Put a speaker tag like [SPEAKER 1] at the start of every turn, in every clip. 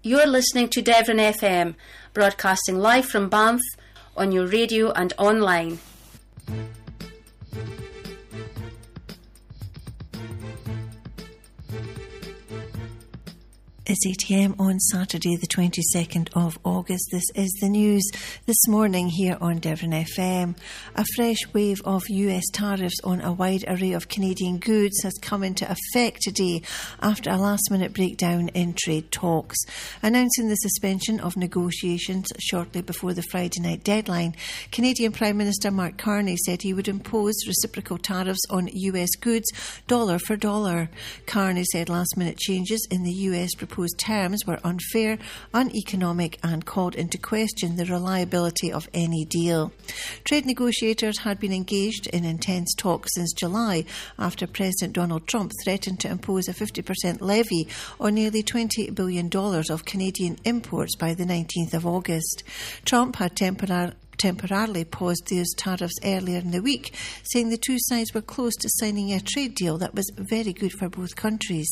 [SPEAKER 1] You're listening to Devon FM, broadcasting live from Banff on your radio and online.
[SPEAKER 2] It's 8 a.m. on Saturday, the 22nd of August. This is the news this morning here on Devon FM. A fresh wave of US tariffs on a wide array of Canadian goods has come into effect today after a last-minute breakdown in trade talks. Announcing the suspension of negotiations shortly before the Friday night deadline, Canadian Prime Minister Mark Carney said he would impose reciprocal tariffs on US goods dollar for dollar. Carney said last-minute changes in the US proposed terms were unfair, uneconomic and called into question the reliability of any deal. Trade negotiators had been engaged in intense talks since July after President Donald Trump threatened to impose a 50% levy on nearly $20 billion of Canadian imports by the 19th of August. Trump had temporarily paused those tariffs earlier in the week, saying the two sides were close to signing a trade deal that was very good for both countries.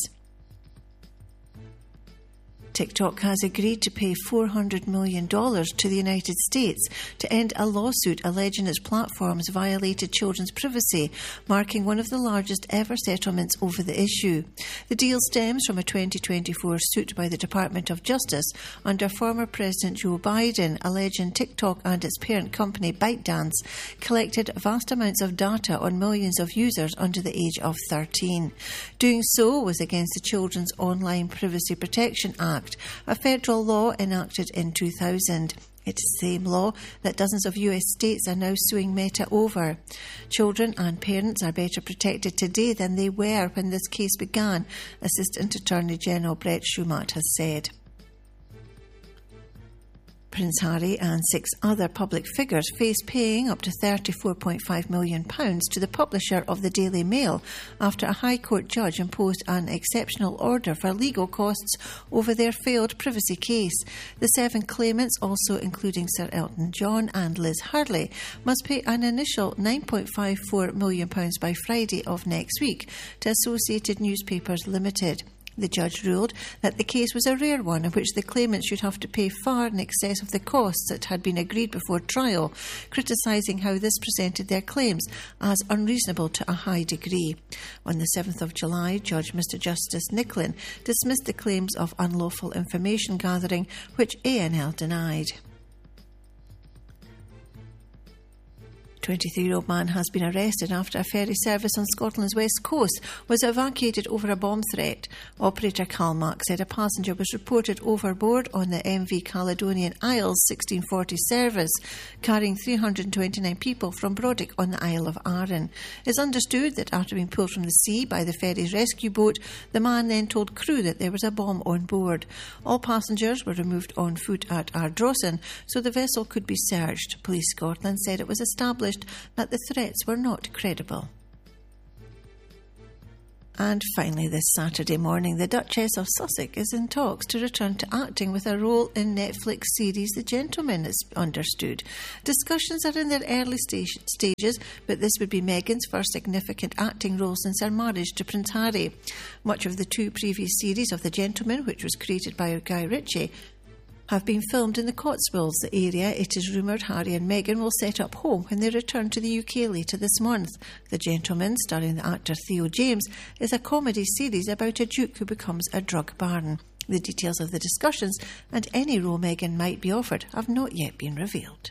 [SPEAKER 2] TikTok has agreed to pay $400 million to the United States to end a lawsuit alleging its platforms violated children's privacy, marking one of the largest ever settlements over the issue. The deal stems from a 2024 suit by the Department of Justice under former President Joe Biden, alleging TikTok and its parent company ByteDance collected vast amounts of data on millions of users under the age of 13. Doing so was against the Children's Online Privacy Protection Act, a federal law enacted in 2000. It's the same law that dozens of US states are now suing Meta over. Children and parents are better protected today than they were when this case began, Assistant Attorney General Brett Shumat has said. Prince Harry and 6 other public figures face paying up to £34.5 million to the publisher of the Daily Mail after a High Court judge imposed an exceptional order for legal costs over their failed privacy case. The 7 claimants, also including Sir Elton John and Liz Hurley, must pay an initial £9.54 million by Friday of next week to Associated Newspapers Limited. The judge ruled that the case was a rare one in which the claimants should have to pay far in excess of the costs that had been agreed before trial, criticising how this presented their claims as unreasonable to a high degree. On the 7th of July, Judge Mr Justice Nicklin dismissed the claims of unlawful information gathering, which ANL denied. A 23-year-old man has been arrested after a ferry service on Scotland's west coast was evacuated over a bomb threat. Operator Calmac said a passenger was reported overboard on the MV Caledonian Isles 1640 service, carrying 329 people from Brodick on the Isle of Arran. It's understood that after being pulled from the sea by the ferry's rescue boat, the man then told crew that there was a bomb on board. All passengers were removed on foot at Ardrossan so the vessel could be searched. Police Scotland said it was established that the threats were not credible. And finally, this Saturday morning, the Duchess of Sussex is in talks to return to acting with a role in Netflix series The Gentleman, is understood. Discussions are in their early stages, but this would be Meghan's first significant acting role since her marriage to Prince Harry. Much of the 2 previous series of The Gentleman, which was created by Guy Ritchie, have been filmed in the Cotswolds, the area it is rumoured Harry and Meghan will set up home when they return to the UK later this month. The Gentleman, starring the actor Theo James, is a comedy series about a duke who becomes a drug baron. The details of the discussions and any role Meghan might be offered have not yet been revealed.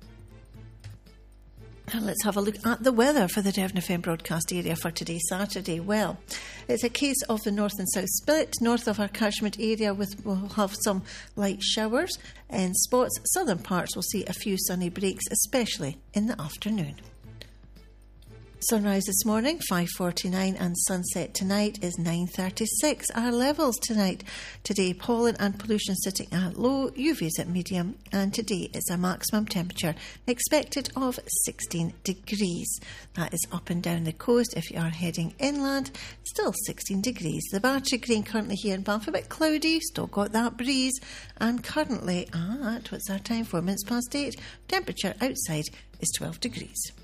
[SPEAKER 2] Let's have a look at the weather for the Devon FM broadcast area for today, Saturday. Well, it's a case of the north and south split. North of our catchment area we'll have some light showers in spots. Southern parts will see a few sunny breaks, especially in the afternoon. Sunrise this morning, 5:49, and sunset tonight is 9:36. Our levels today, pollen and pollution sitting at low, UVs at medium, and today is a maximum temperature expected of 16 degrees. That is up and down the coast. If you are heading inland, still 16 degrees. The Battery Green currently here in Banff, a bit cloudy, still got that breeze, and currently at, what's our time, 4 minutes past 8, temperature outside is 12 degrees.